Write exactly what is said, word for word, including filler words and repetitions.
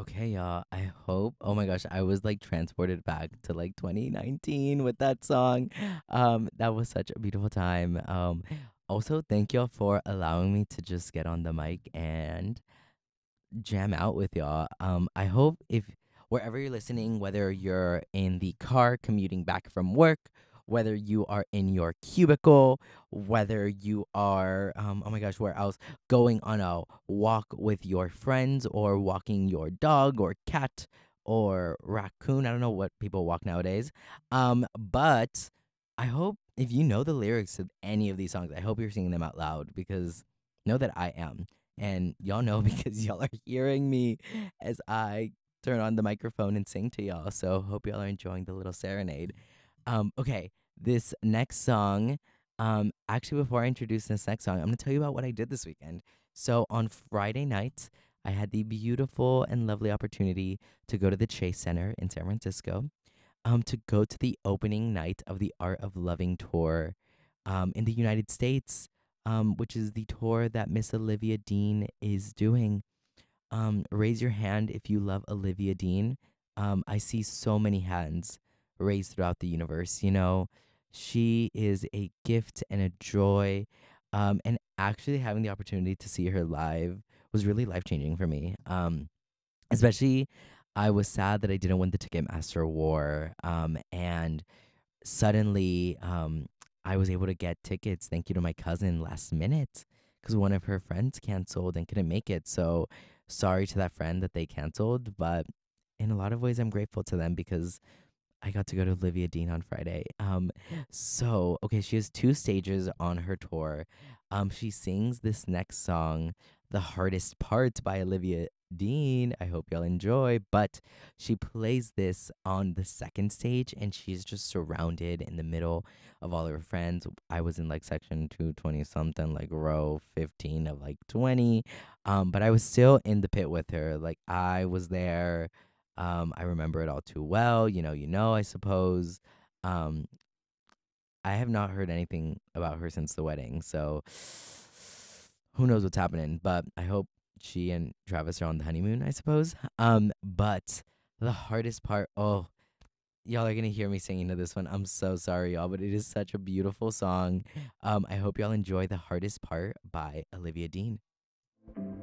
Okay, y'all. I hope. Oh my gosh, I was like transported back to like twenty nineteen with that song. Um, that was such a beautiful time. Um, also, thank y'all for allowing me to just get on the mic and jam out with y'all. Um, I hope if wherever you're listening, whether you're in the car commuting back from work, whether you are in your cubicle, whether you are, um, oh my gosh, where else, going on a walk with your friends or walking your dog or cat or raccoon. I don't know what people walk nowadays. Um, but I hope if you know the lyrics of any of these songs, I hope you're singing them out loud because know that I am. And y'all know because y'all are hearing me as I turn on the microphone and sing to y'all. So hope y'all are enjoying the little serenade. Um, okay, this next song. Um, actually, before I introduce this next song, I'm gonna tell you about what I did this weekend. So on Friday night, I had the beautiful and lovely opportunity to go to the Chase Center in San Francisco. Um, to go to the opening night of the Art of Loving tour, um, in the United States, um, which is the tour that Miss Olivia Dean is doing. Um, raise your hand if you love Olivia Dean. Um, I see so many hands raised throughout the universe. You know, she is a gift and a joy. Um, and actually having the opportunity to see her live was really life changing for me. Um, especially, I was sad that I didn't win the Ticketmaster war. Um, and suddenly, um, I was able to get tickets thank you to my cousin last minute because one of her friends canceled and couldn't make it. So sorry to that friend that they canceled, but in a lot of ways, I'm grateful to them because I got to go to Olivia Dean on Friday. Um, so okay, she has two stages on her tour. Um, she sings this next song, "The Hardest Part" by Olivia Dean. I hope y'all enjoy. But she plays this on the second stage, and she's just surrounded in the middle of all of her friends. I was in like section two twenty something, like row fifteen of like twenty. Um, but I was still in the pit with her. Like I was there. um, I remember it all too well. You know, you know, I suppose. Um, I have not heard anything about her since the wedding, so who knows what's happening. But I hope she and Travis are on the honeymoon, I suppose. Um, but the hardest part, oh, y'all are gonna hear me singing to this one. I'm so sorry, y'all, but it is such a beautiful song. Um, I hope y'all enjoy the hardest part by Olivia Dean.